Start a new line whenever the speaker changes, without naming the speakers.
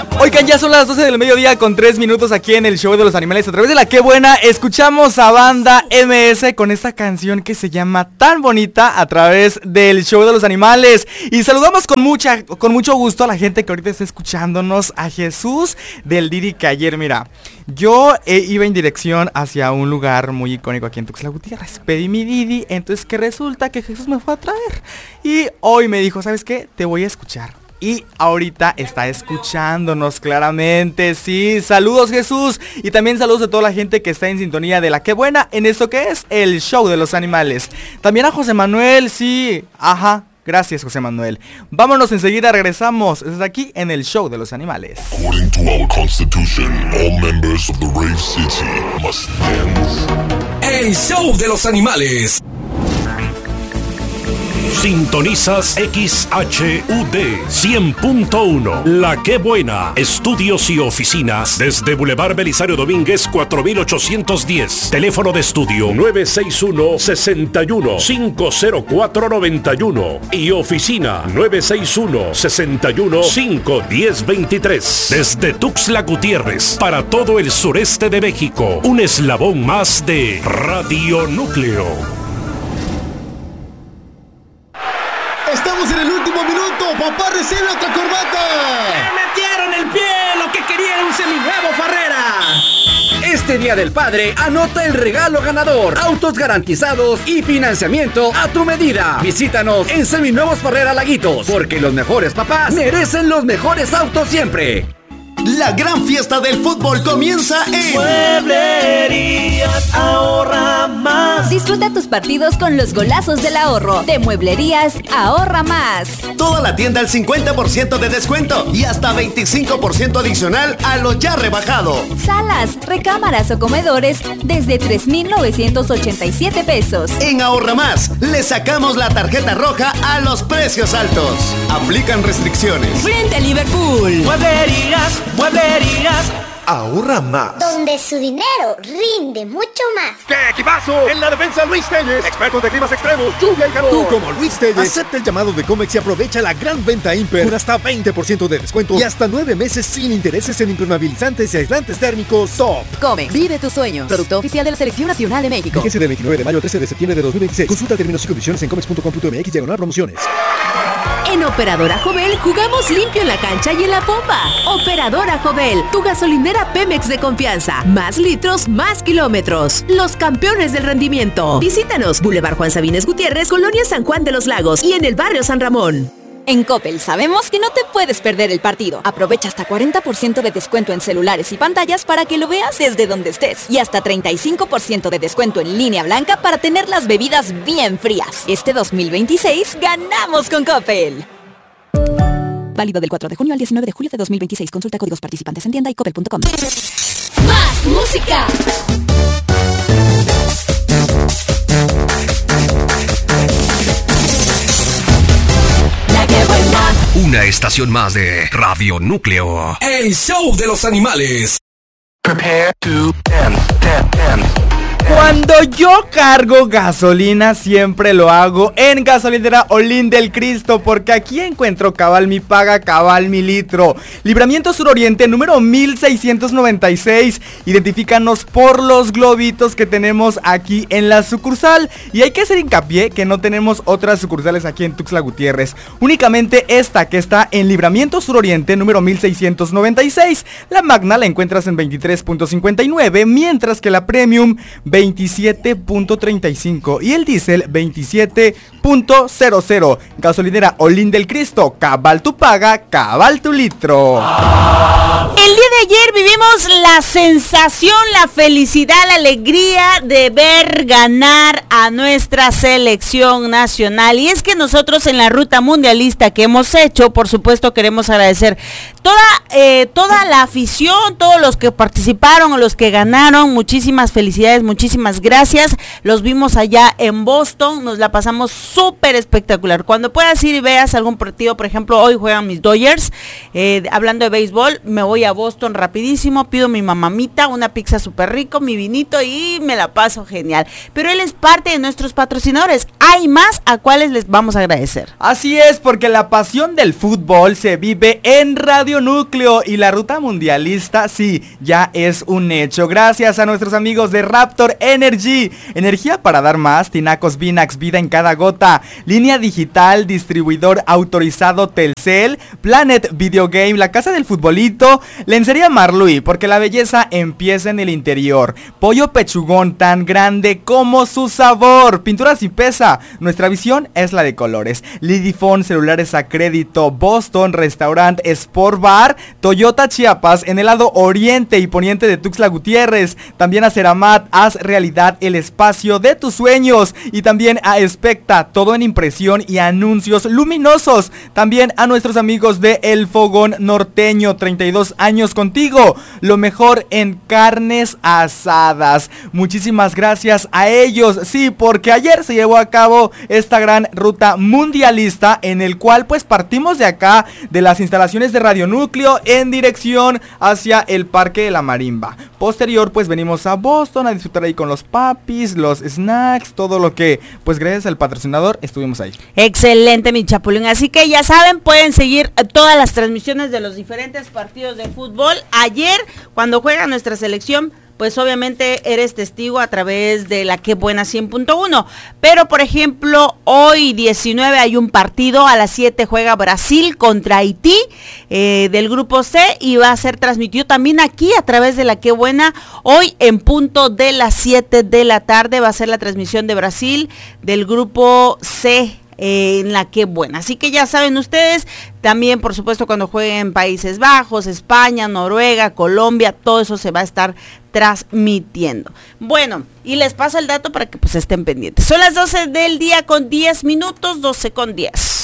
Oigan, ya son las 12 del mediodía con 3 minutos aquí en el Show de los Animales. A través de La Qué Buena escuchamos a Banda MS con esta canción que se llama Tan Bonita a través del Show de los Animales. Y saludamos con mucho gusto a la gente que ahorita está escuchándonos. A Jesús del Didi, que ayer, mira, yo iba en dirección hacia un lugar muy icónico aquí en Tuxtla Gutiérrez. Pedí mi Didi, entonces que resulta que Jesús me fue a traer. Y hoy me dijo, ¿sabes qué? Te voy a escuchar. Y ahorita está escuchándonos claramente, sí, saludos Jesús. Y también saludos a toda la gente que está en sintonía de La Qué Buena en esto que es el Show de los Animales. También a José Manuel, sí, ajá, gracias José Manuel. Vámonos enseguida, regresamos, es aquí en el Show de los Animales.
According to our constitution, all members of the Rave City must dance.
El Show de los Animales.
Sintonizas XHUD 100.1 La Qué Buena. Estudios y oficinas desde Boulevard Belisario Domínguez 4810. Teléfono de estudio 961-61-50491 y oficina 961-61-51023. Desde Tuxtla Gutiérrez para todo el sureste de México. Un eslabón más de Radio Núcleo.
Estamos en el último minuto. Papá recibe otra corbata.
¡Me metieron el pie! Lo que quería era un seminuevo, Farrera. Este Día del Padre, anota el regalo ganador. Autos garantizados y financiamiento a tu medida. Visítanos en Seminuevos Farrera Laguitos, porque los mejores papás merecen los mejores autos siempre.
La gran fiesta del fútbol comienza en
Mueblerías Ahorra Más.
Disfruta tus partidos con los golazos del ahorro. De Mueblerías Ahorra Más.
Toda la tienda al 50% de descuento y hasta 25% adicional a lo ya rebajado.
Salas, recámaras o comedores desde 3,987 pesos.
En Ahorra Más, le sacamos la tarjeta roja a los precios altos. Aplican restricciones.
Frente a Liverpool. Mueblerías
Ahorra Más.
Donde su dinero rinde mucho más.
¡Qué equipazo! En la defensa Luis Telles, expertos de climas extremos, lluvia y calor.
Tú como Luis Telles, acepta el llamado de Comex y aprovecha la gran venta Imper con hasta 20% de descuento y hasta 9 meses sin intereses en impermeabilizantes y aislantes térmicos Top.
Comex, vive tus sueños. Producto oficial de la Selección Nacional de México.
Fíjese del 29 de mayo al 13 de septiembre de 2026. Consulta términos y condiciones en comex.com.mx/promociones.
En Operadora Jovel jugamos limpio en la cancha y en la pompa. Operadora Jovel, tu gasolinera Pemex de confianza. Más litros, más kilómetros. Los campeones del rendimiento. Visítanos, Boulevard Juan Sabines Gutiérrez, Colonia San Juan de los Lagos y en el barrio San Ramón.
En Coppel sabemos que no te puedes perder el partido. Aprovecha hasta 40% de descuento en celulares y pantallas para que lo veas desde donde estés. Y hasta 35% de descuento en línea blanca para tener las bebidas bien frías. Este 2026 ganamos con Coppel. Válido del 4 de junio al 19 de julio de 2026. Consulta códigos participantes en tienda y coppel.com.
¡Más música!
Una estación más de Radio Núcleo. El Show de los Animales.
Prepare to dance.
Cuando yo cargo gasolina siempre lo hago en Gasolinera Olín del Cristo, porque aquí encuentro cabal mi paga, cabal mi litro. Libramiento Suroriente número 1696. Identifícanos por los globitos que tenemos aquí en la sucursal. Y hay que hacer hincapié que no tenemos otras sucursales aquí en Tuxtla Gutiérrez, únicamente esta que está en Libramiento Suroriente número 1696. La Magna la encuentras en 23.59, mientras que la Premium 27.35 y el diésel 27.00. Gasolinera Olín del Cristo, cabal tu paga, cabal tu litro.
El día de ayer vivimos la sensación, la felicidad, la alegría de ver ganar a nuestra selección nacional. Y es que nosotros en la ruta mundialista que hemos hecho, por supuesto queremos agradecer toda la afición, todos los que participaron, los que ganaron. Muchísimas felicidades, muchísimas gracias. Los vimos allá en Boston, nos la pasamos súper espectacular. Cuando puedas ir y veas algún partido, por ejemplo, hoy juegan mis Dodgers, hablando de béisbol, me voy voy a Boston rapidísimo, pido mi mamamita, una pizza súper rico, mi vinito y me la paso genial. Pero él es parte de nuestros patrocinadores. Hay más a cuales les vamos a agradecer.
Así es, porque la pasión del fútbol se vive en Radio Núcleo y la ruta mundialista sí, ya es un hecho. Gracias a nuestros amigos de Raptor Energy. Energía para dar más, tinacos Vinax, vida en cada gota. Línea digital, distribuidor autorizado Telcel, Planet Video Game, la casa del futbolito, lencería Marlui, porque la belleza empieza en el interior. Pollo pechugón tan grande como su sabor. Pinturas y pesa, nuestra visión es la de colores. Lidifone, celulares a crédito. Boston, restaurant Sport Bar. Toyota Chiapas, en el lado oriente y poniente de Tuxtla Gutiérrez. También a Ceramat, haz realidad el espacio de tus sueños. Y también a Especta, todo en impresión y anuncios luminosos. También a nuestros amigos de El Fogón Norteño, 32 años contigo. Lo mejor en carnes asadas. Muchísimas gracias a ellos. Sí, porque ayer se llevó a cabo esta gran ruta mundialista en el cual pues partimos de acá, de las instalaciones de Radio Núcleo, en dirección hacia el Parque de la Marimba. Posterior pues venimos a Boston a disfrutar ahí con los papis, los snacks, todo lo que pues gracias al patrocinador estuvimos ahí.
Excelente, mi chapulín. Así que ya saben, pueden seguir todas las transmisiones de los diferentes partidos de fútbol. Ayer, cuando juega nuestra selección, pues obviamente eres testigo a través de la Qué Buena 100.1. Pero, por ejemplo, hoy 19 hay un partido, a las 7 juega Brasil contra Haití del grupo C y va a ser transmitido también aquí a través de la Qué Buena. Hoy en punto de las 7 de la tarde va a ser la transmisión de Brasil del grupo C. En la Qué Buena. Así que ya saben ustedes, también por supuesto cuando jueguen Países Bajos, España, Noruega, Colombia, todo eso se va a estar transmitiendo. Bueno, y les paso el dato para que pues estén pendientes. Son las 12 del día con 10 minutos, 12 con 10.